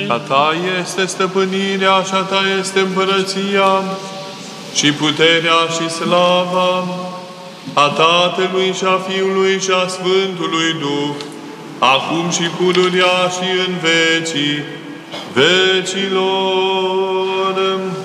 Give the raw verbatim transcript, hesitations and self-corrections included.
A Ta este stăpânirea și a Ta este împărăția și puterea și slava a Tatălui și a Fiului și a Sfântului Duh, acum și pururea și în vecii vecilor.